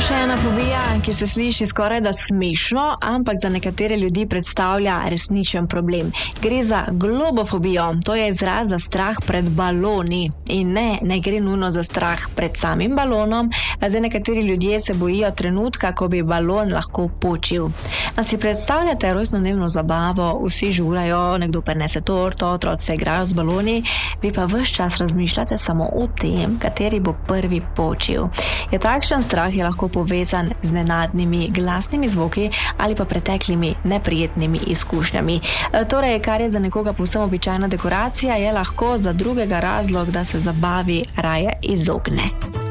Še ena fobija, ki se sliši skoraj da smešno, ampak za nekatere ljudi predstavlja resničen problem. Gre za globofobijo, to je izraz za strah pred baloni. In ne gre nujno za strah pred samim balonom, zdaj nekateri ljudje se bojijo trenutka, ko bi balon lahko počil. A si predstavljate rojstnodnevno zabavo, vsi žurajo, nekdo prinese torto, otroci se igrajo z baloni, vi pa ves čas razmišljate samo o tem, kateri bo prvi počil. Je takšen strah lahko povezan z nenadnimi glasnimi zvoki ali pa preteklimi neprijetnimi izkušnjami. Torej, kar je za nekoga povsem običajna dekoracija, je lahko za drugega razlog, da se zabavi raje izogne.